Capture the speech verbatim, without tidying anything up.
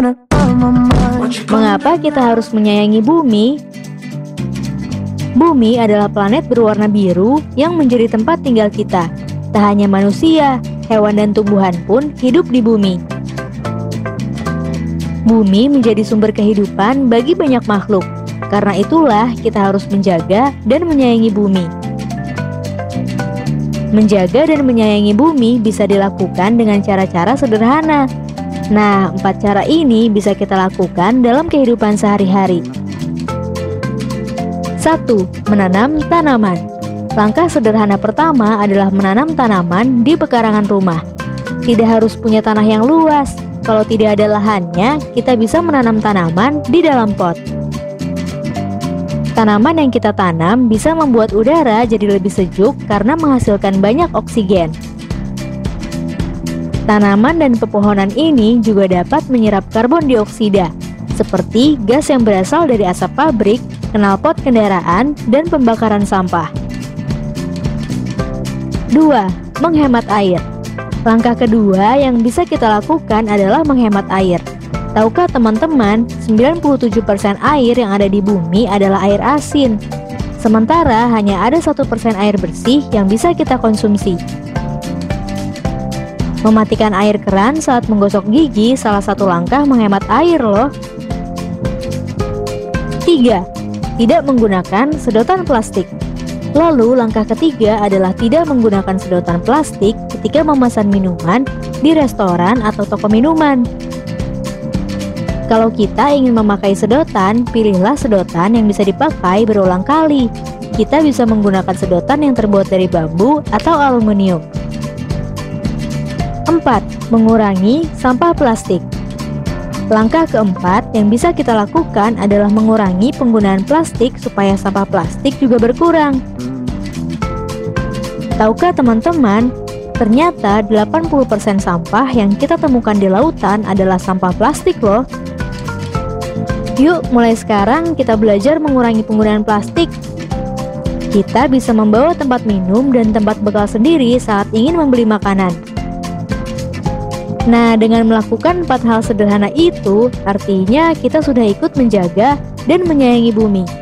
Mengapa kita harus menyayangi bumi? Bumi adalah planet berwarna biru yang menjadi tempat tinggal kita. Tak hanya manusia, hewan dan tumbuhan pun hidup di bumi. Bumi menjadi sumber kehidupan bagi banyak makhluk. Karena itulah kita harus menjaga dan menyayangi bumi. Menjaga dan menyayangi bumi bisa dilakukan dengan cara-cara sederhana. Nah, empat cara ini bisa kita lakukan dalam kehidupan sehari-hari. Satu. Menanam tanaman. Langkah sederhana pertama adalah menanam tanaman di pekarangan rumah. Tidak harus punya tanah yang luas. Kalau tidak ada lahannya, kita bisa menanam tanaman di dalam pot. Tanaman yang kita tanam bisa membuat udara jadi lebih sejuk karena menghasilkan banyak oksigen. Tanaman dan pepohonan ini juga dapat menyerap karbon dioksida, seperti gas yang berasal dari asap pabrik, knalpot kendaraan, dan pembakaran sampah. Dua. Menghemat air. Langkah kedua yang bisa kita lakukan adalah menghemat air. Tahukah teman-teman, sembilan puluh tujuh persen air yang ada di bumi adalah air asin. Sementara hanya ada satu persen air bersih yang bisa kita konsumsi. Mematikan air keran saat menggosok gigi salah satu langkah menghemat air loh. Tiga. Tidak menggunakan sedotan plastik. Lalu langkah ketiga adalah tidak menggunakan sedotan plastik ketika memesan minuman di restoran atau toko minuman. Kalau kita ingin memakai sedotan, pilihlah sedotan yang bisa dipakai berulang kali. Kita bisa menggunakan sedotan yang terbuat dari bambu atau aluminium. Empat. Mengurangi sampah plastik. Langkah keempat yang bisa kita lakukan adalah mengurangi penggunaan plastik supaya sampah plastik juga berkurang. Tahukah teman-teman, ternyata delapan puluh persen sampah yang kita temukan di lautan adalah sampah plastik loh. Yuk, mulai sekarang kita belajar mengurangi penggunaan plastik. Kita bisa membawa tempat minum dan tempat bekal sendiri saat ingin membeli makanan. Nah, dengan melakukan empat hal sederhana itu, artinya kita sudah ikut menjaga dan menyayangi bumi.